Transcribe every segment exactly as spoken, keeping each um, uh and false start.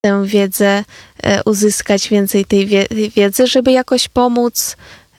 tę wiedzę, uzyskać więcej tej wiedzy, żeby jakoś pomóc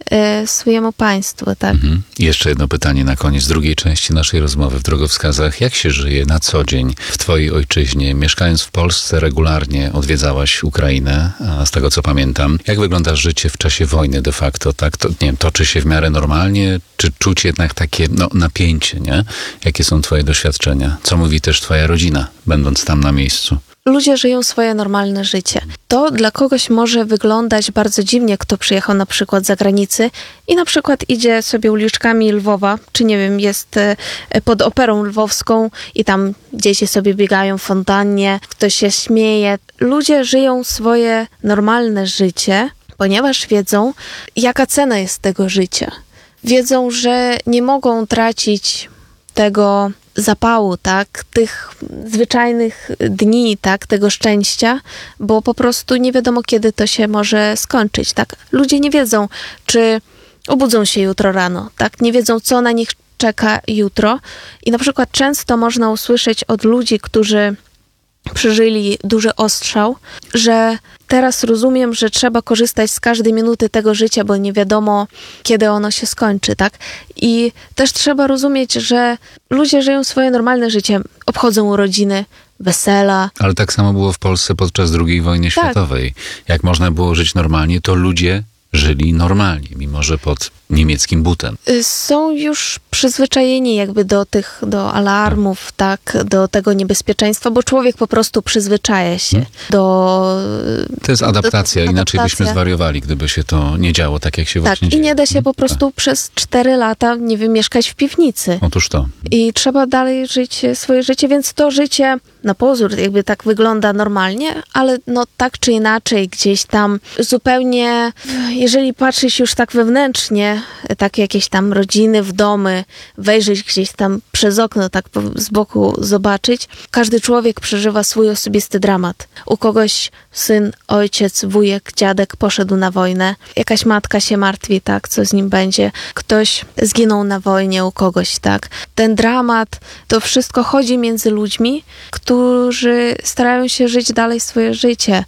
swojemu państwu, tak. Mhm. I jeszcze jedno pytanie na koniec drugiej części naszej rozmowy w drogowskazach. Jak się żyje na co dzień w twojej ojczyźnie? Mieszkając w Polsce regularnie odwiedzałaś Ukrainę, a z tego co pamiętam. Jak wygląda życie w czasie wojny de facto? Tak, to, nie wiem, toczy się w miarę normalnie? Czy czuć jednak takie no, napięcie, nie? Jakie są twoje doświadczenia? Co mówi też twoja rodzina, będąc tam na miejscu? Ludzie żyją swoje normalne życie. To dla kogoś może wyglądać bardzo dziwnie, kto przyjechał na przykład z zagranicy i na przykład idzie sobie uliczkami Lwowa, czy nie wiem, jest pod Operą Lwowską i tam dzieci sobie biegają w fontannie, ktoś się śmieje. Ludzie żyją swoje normalne życie, ponieważ wiedzą, jaka cena jest tego życia. Wiedzą, że nie mogą tracić tego zapału, tak, tych zwyczajnych dni, tak, tego szczęścia, bo po prostu nie wiadomo, kiedy to się może skończyć, tak. Ludzie nie wiedzą, czy obudzą się jutro rano, tak, nie wiedzą, co na nich czeka jutro i na przykład często można usłyszeć od ludzi, którzy przeżyli duży ostrzał, że teraz rozumiem, że trzeba korzystać z każdej minuty tego życia, bo nie wiadomo, kiedy ono się skończy, tak? I też trzeba rozumieć, że ludzie żyją swoje normalne życie, obchodzą urodziny, wesela. Ale tak samo było w Polsce podczas drugiej wojny tak. światowej. Jak można było żyć normalnie, to ludzie żyli normalnie, mimo że pod niemieckim butem. Są już przyzwyczajeni jakby do tych, do alarmów, tak, do tego niebezpieczeństwa, bo człowiek po prostu przyzwyczaja się hmm. do... To jest adaptacja, do, inaczej adaptacja. byśmy zwariowali, gdyby się to nie działo tak, jak się tak, właśnie dzieje. dzieje. I nie da się hmm. po prostu tak. przez cztery lata, nie wiem, mieszkać w piwnicy. Otóż to. I trzeba dalej żyć swoje życie, więc to życie na pozór jakby tak wygląda normalnie, ale no tak czy inaczej gdzieś tam zupełnie, jeżeli patrzeć już tak wewnętrznie, takie jakieś tam rodziny w domy, wejrzeć gdzieś tam przez okno, tak z boku zobaczyć. Każdy człowiek przeżywa swój osobisty dramat. U kogoś syn, ojciec, wujek, dziadek poszedł na wojnę. Jakaś matka się martwi, tak, co z nim będzie. Ktoś zginął na wojnie u kogoś, tak. Ten dramat, to wszystko chodzi między ludźmi, którzy starają się żyć dalej swoje życie.